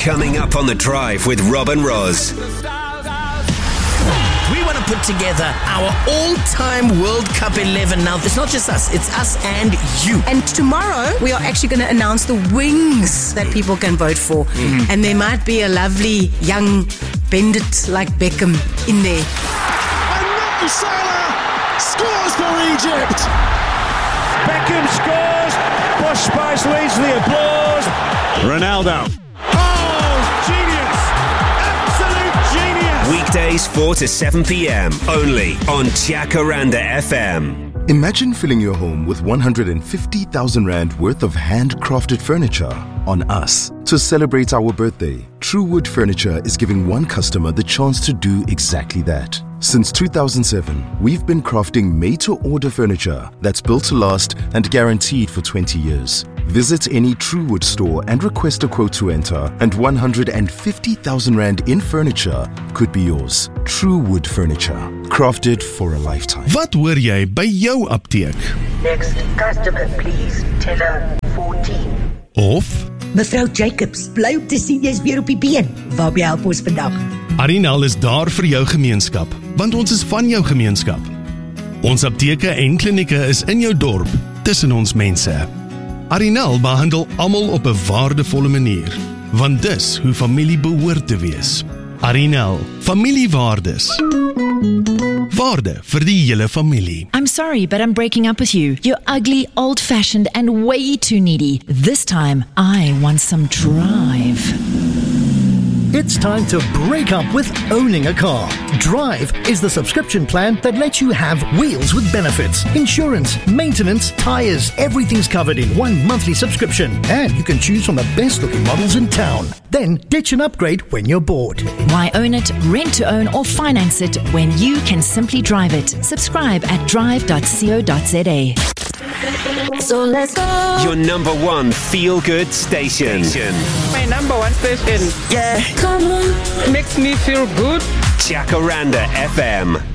Coming up on The Drive with Rob and Roz. We want to put together our all-time World Cup 11. Now, it's not just us, it's us and you. And tomorrow, we are actually going to announce the wings that people can vote for. And there might be a lovely young bandit like Beckham in there. And Mo Salah scores for Egypt. Beckham scores. Bush Spice leads the applause. Ronaldo. Oh, genius. Absolute genius. Weekdays 4 to 7 p.m. only on Jacaranda FM. Imagine filling your home with 150,000 Rand worth of handcrafted furniture on us. To celebrate our birthday, Truewood Furniture is giving one customer the chance to do exactly that. Since 2007, we've been crafting made-to-order furniture that's built to last and guaranteed for 20 years. Visit any Truewood store and request a quote to enter, and 150,000 Rand in furniture could be yours. Truewood Furniture, crafted for a lifetime. Wat hoor jy by jou apteek? Next customer, please. Teller 14. Of Mevrou Jacobs, bly op te sien jy's weer op die been. Waarmee help ons vandag? Arinal is daar vir jou gemeenskap, want ons is van jou gemeenskap. Ons apteke en klinieke is in jou dorp, tussen ons mense. Arinal behandel almal op 'n waardevolle manier, want dis hoe familie behoort te wees. Arinal, familiewaardes. Waarde vir die hele familie. I'm sorry, but I'm breaking up with you. You're ugly, old-fashioned, and way too needy. This time, I want some drive. It's time to break up with owning a car. Drive is the subscription plan that lets you have wheels with benefits, insurance, maintenance, tires, everything's covered in one monthly subscription. And you can choose from the best looking models in town. Then ditch and upgrade when you're bored. Why own it, rent to own, or finance it when you can simply drive it? Subscribe at drive.co.za. So let's go. Your number one feel-good station. My number one station. Yeah. Come on. Makes me feel good. Jacaranda FM.